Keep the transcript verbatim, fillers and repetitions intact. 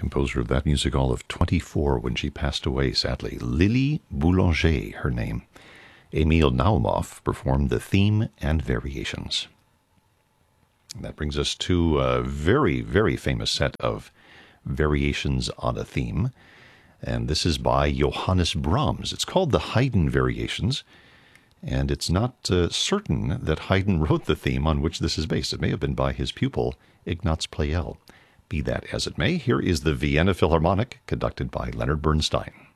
composer of that music all of twenty-four when she passed away, sadly. Lily Boulanger, her name. Emil Naumov performed the theme and variations. And that brings us to a very, very famous set of variations on a theme. And this is by Johannes Brahms. It's called the Haydn Variations. And it's not uh, certain that Haydn wrote the theme on which this is based. It may have been by his pupil, Ignaz Pleyel. Be that as it may, here is the Vienna Philharmonic, conducted by Leonard Bernstein.